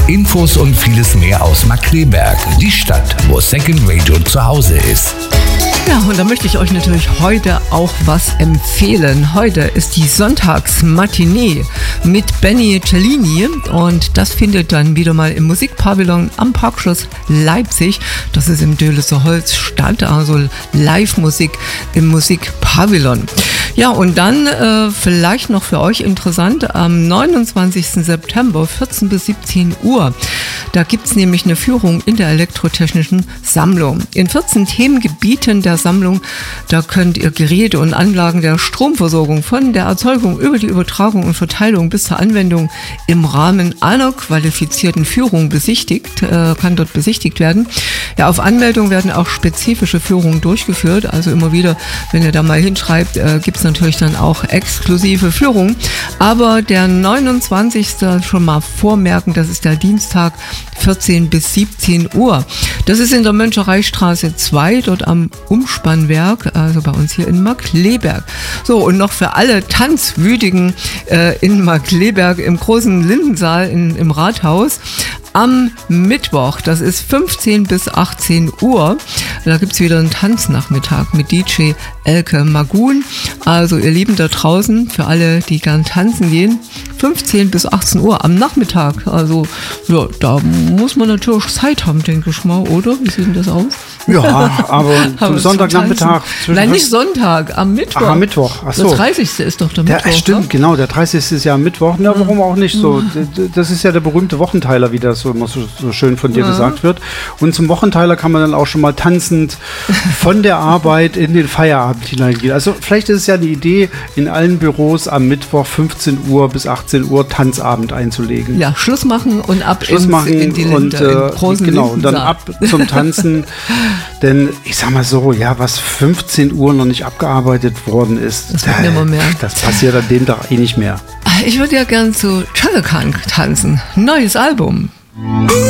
Infos und vieles mehr aus Markkleeberg, die Stadt, wo Second Radio zu Hause ist. Ja, und da möchte ich euch natürlich heute auch was empfehlen. Heute ist die Sonntagsmatinee mit Benny Cellini und das findet dann wieder mal im Musikpavillon am Parkschloss Leipzig. Das ist im Döhleser Holz statt, also Live-Musik im Musikpavillon. Ja, und dann vielleicht noch für euch interessant, am 29. September 14 bis 17 Uhr, da gibt es nämlich eine Führung in der Elektrotechnischen Sammlung. In 14 Themengebieten der Sammlung, da könnt ihr Geräte und Anlagen der Stromversorgung von der Erzeugung über die Übertragung und Verteilung bis zur Anwendung im Rahmen einer qualifizierten Führung kann dort besichtigt werden. Ja, auf Anmeldung werden auch spezifische Führungen durchgeführt, also immer wieder, wenn ihr da mal hinschreibt, gibt es natürlich dann auch exklusive Führungen. Aber der 29. schon mal vormerken, das ist der Dienstag, 14 bis 17 Uhr. Das ist in der Mönchereistraße 2, dort am Umspannwerk, also bei uns hier in Markkleeberg. So, und noch für alle Tanzwütigen in Markkleeberg im großen Lindensaal im Rathaus. Am Mittwoch, das ist 15 bis 18 Uhr, da gibt es wieder einen Tanznachmittag mit DJ Elke Magun. Also ihr Lieben da draußen, für alle, die gern tanzen gehen, 15 bis 18 Uhr am Nachmittag. Also ja, da muss man natürlich Zeit haben, denke ich mal, oder? Wie sieht denn das aus? Ja, aber zum Sonntagnachmittag. Nein, nicht Sonntag, am Mittwoch. Ach, am Mittwoch, ach so. Der 30. ist doch der Mittwoch. Stimmt, ne? Genau, der 30. ist ja am Mittwoch. Na, warum auch nicht so? Das ist ja der berühmte Wochenteiler, wie das so immer so schön von dir gesagt wird. Und zum Wochenteiler kann man dann auch schon mal tanzend von der Arbeit in den Feierabend hineingehen. Also vielleicht ist es ja eine Idee, in allen Büros am Mittwoch 15 Uhr bis 18 Uhr Tanzabend einzulegen. Ja, Schluss machen und ab in die Linde, und, im großen genau, und dann ab zum Tanzen. Denn ich sag mal so, ja, was 15 Uhr noch nicht abgearbeitet worden ist, das wird nimmer mehr. Das passiert an dem Tag eh nicht mehr. Ich würde ja gern zu Chaka Khan tanzen. Neues Album.